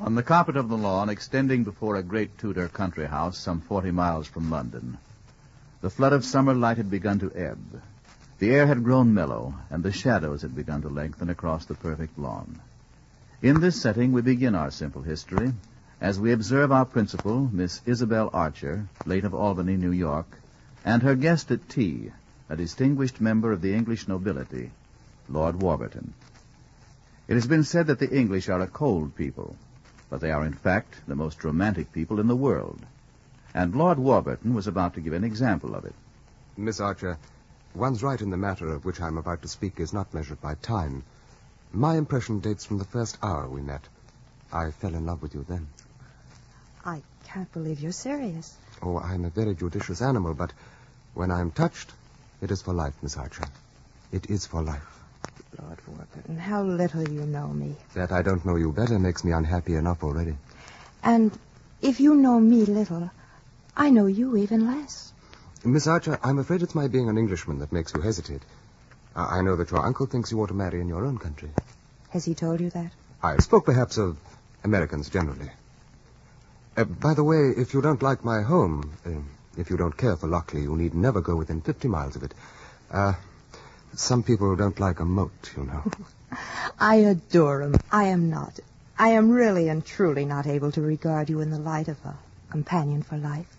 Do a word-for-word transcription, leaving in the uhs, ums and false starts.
On the carpet of the lawn, extending before a great Tudor country house some forty miles from London, the flood of summer light had begun to ebb. The air had grown mellow, and the shadows had begun to lengthen across the perfect lawn. In this setting, we begin our simple history, as we observe our principal, Miss Isabel Archer, late of Albany, New York, and her guest at tea, a distinguished member of the English nobility, Lord Warburton. It has been said that the English are a cold people, but they are in fact the most romantic people in the world. And Lord Warburton was about to give an example of it. Miss Archer, one's right in the matter of which I'm about to speak is not measured by time. My impression dates from the first hour we met. I fell in love with you then. I can't believe you're serious. Oh, I'm a very judicious animal, but when I'm touched, it is for life, Miss Archer. It is for life. Lord Warburton, how little you know me. That I don't know you better makes me unhappy enough already. And if you know me little, I know you even less. Miss Archer, I'm afraid it's my being an Englishman that makes you hesitate. I, I know that your uncle thinks you ought to marry in your own country. Has he told you that? I spoke perhaps of Americans generally. Uh, by the way, if you don't like my home, uh, if you don't care for Lockley, you need never go within fifty miles of it. Uh, some people don't like a moat, you know. I adore him. I am not. I am really and truly not able to regard you in the light of a companion for life.